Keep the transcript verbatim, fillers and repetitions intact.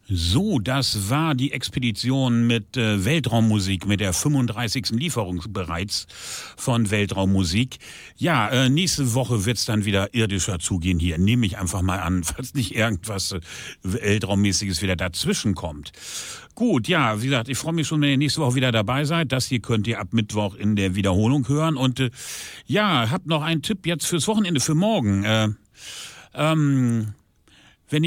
So, das war die Expedition mit äh, Weltraummusik, mit der fünfunddreißigsten Lieferung bereits von Weltraummusik. Ja, äh, nächste Woche wird's dann wieder irdischer zugehen hier. Nehme ich einfach mal an, falls nicht irgendwas äh, Weltraummäßiges wieder dazwischen kommt. Gut, ja, wie gesagt, ich freue mich schon, wenn ihr nächste Woche wieder dabei seid. Das hier könnt ihr ab Mittwoch in der Wiederholung hören. Und äh, ja, habt noch einen Tipp jetzt fürs Wochenende, für morgen. Äh, ähm...